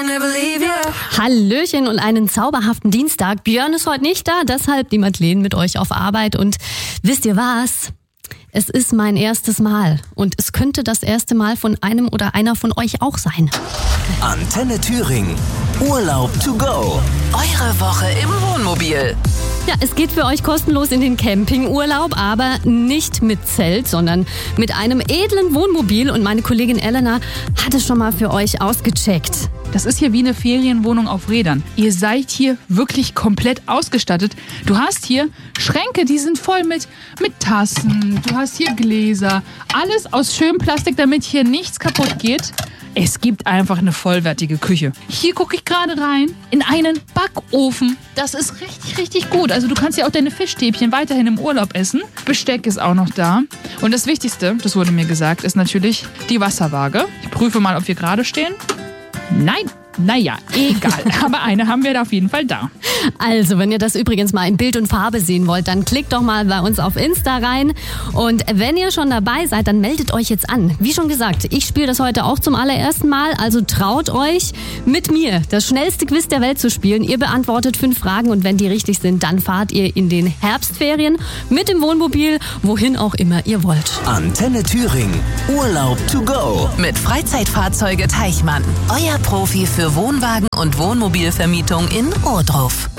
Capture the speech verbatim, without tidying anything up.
Hallöchen und einen zauberhaften Dienstag. Björn ist heute nicht da, deshalb die Madeleine mit euch auf Arbeit. Und wisst ihr was? Es ist mein erstes Mal und es könnte das erste Mal von einem oder einer von euch auch sein. Antenne Thüringen. Urlaub to go. Eure Woche im Wohnmobil. Ja, es geht für euch kostenlos in den Campingurlaub, aber nicht mit Zelt, sondern mit einem edlen Wohnmobil. Und meine Kollegin Elena hat es schon mal für euch ausgecheckt. Das ist hier wie eine Ferienwohnung auf Rädern. Ihr seid hier wirklich komplett ausgestattet. Du hast hier Schränke, die sind voll mit, mit Tassen. Du hast hier Gläser. Alles aus schönem Plastik, damit hier nichts kaputt geht. Es gibt einfach eine vollwertige Küche. Hier gucke ich gerade rein in einen Backofen. Das ist richtig, richtig gut. Also du kannst ja auch deine Fischstäbchen weiterhin im Urlaub essen. Besteck ist auch noch da. Und das Wichtigste, das wurde mir gesagt, ist natürlich die Wasserwaage. Ich prüfe mal, ob wir gerade stehen. Nein, naja, egal. Aber eine haben wir da auf jeden Fall da. Also, wenn ihr das übrigens mal in Bild und Farbe sehen wollt, dann klickt doch mal bei uns auf Insta rein. Und wenn ihr schon dabei seid, dann meldet euch jetzt an. Wie schon gesagt, ich spiele das heute auch zum allerersten Mal. Also traut euch, mit mir das schnellste Quiz der Welt zu spielen. Ihr beantwortet fünf Fragen und wenn die richtig sind, dann fahrt ihr in den Herbstferien mit dem Wohnmobil, wohin auch immer ihr wollt. Antenne Thüringen. Urlaub to go. Mit Freizeitfahrzeuge Teichmann. Euer Profi für Wohnwagen und Wohnmobilvermietung in Ohrdruf.